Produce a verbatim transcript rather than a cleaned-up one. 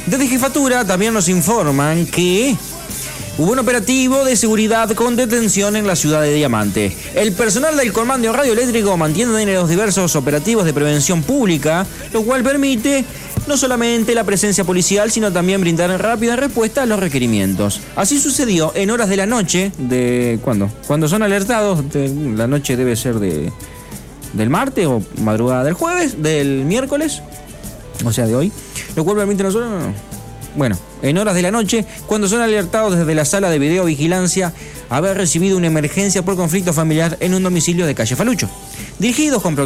Desde Jefatura también nos informan que hubo un operativo de seguridad con detención en la ciudad de Diamante. El personal del Comando Radioeléctrico mantiene los diversos operativos de prevención pública, lo cual permite no solamente la presencia policial, sino también brindar rápida respuesta a los requerimientos. Así sucedió en horas de la noche de... ¿Cuándo? Cuando son alertados, de, la noche debe ser de del martes o madrugada del jueves, del miércoles, o sea, de hoy, lo cual permite no solo... No, no. Bueno, en horas de la noche, cuando son alertados desde la sala de videovigilancia haber recibido una emergencia por conflicto familiar en un domicilio de calle Falucho. Dirigidos con